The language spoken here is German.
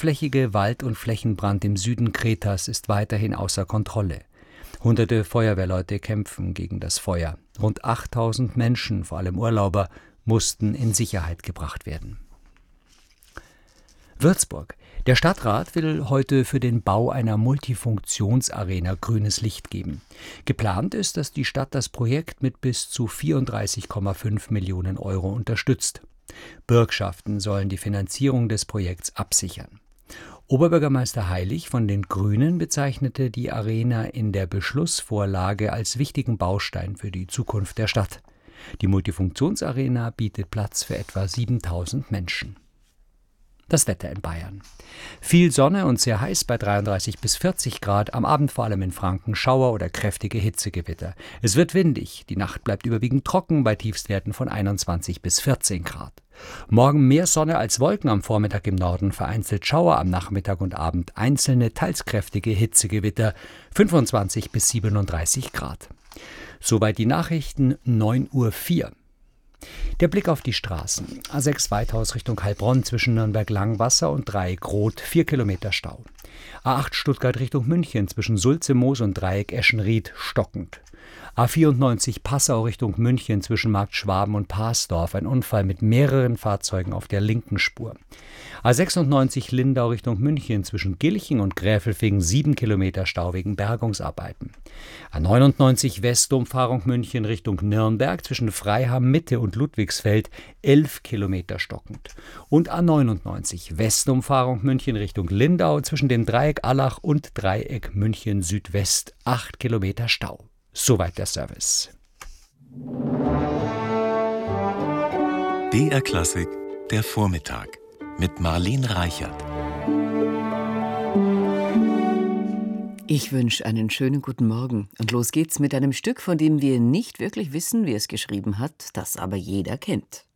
großflächige Wald- und Flächenbrand im Süden Kretas ist weiterhin außer Kontrolle. Hunderte Feuerwehrleute kämpfen gegen das Feuer. Rund 8000 Menschen, vor allem Urlauber, mussten in Sicherheit gebracht werden. Würzburg. Der Stadtrat will heute für den Bau einer Multifunktionsarena grünes Licht geben. Geplant ist, dass die Stadt das Projekt mit bis zu 34,5 Millionen Euro unterstützt. Bürgschaften sollen die Finanzierung des Projekts absichern. Oberbürgermeister Heilig von den Grünen bezeichnete die Arena in der Beschlussvorlage als wichtigen Baustein für die Zukunft der Stadt. Die Multifunktionsarena bietet Platz für etwa 7000 Menschen. Das Wetter in Bayern. Viel Sonne und sehr heiß bei 33 bis 40 Grad, am Abend vor allem in Franken Schauer oder kräftige Hitzegewitter. Es wird windig, die Nacht bleibt überwiegend trocken bei Tiefstwerten von 21 bis 14 Grad. Morgen mehr Sonne als Wolken, am Vormittag im Norden vereinzelt Schauer, am Nachmittag und Abend einzelne teils kräftige Hitzegewitter, 25 bis 37 Grad. Soweit die Nachrichten, 9:04 Uhr. Der Blick auf die Straßen. A6 Weithaus Richtung Heilbronn zwischen Nürnberg-Langwasser und Dreieck-Rot, 4 Kilometer Stau. A8 Stuttgart Richtung München zwischen Sulzemoos und Dreieck Eschenried stockend. A94 Passau Richtung München zwischen Markt Schwaben und Paasdorf, ein Unfall mit mehreren Fahrzeugen auf der linken Spur. A96 Lindau Richtung München zwischen Gilching und Gräfelfing, 7 Kilometer Stau wegen Bergungsarbeiten. A99 Westumfahrung München Richtung Nürnberg zwischen Freiham Mitte und Ludwigsfeld, 11 Kilometer stockend. Und A99 Westumfahrung München Richtung Lindau zwischen dem Dreieck Allach und Dreieck München Südwest, 8 Kilometer Stau. Soweit der Service. BR Klassik, der Vormittag mit Marlene Reichert. Ich wünsche einen schönen guten Morgen. Und los geht's mit einem Stück, von dem wir nicht wirklich wissen, wer es geschrieben hat, das aber jeder kennt.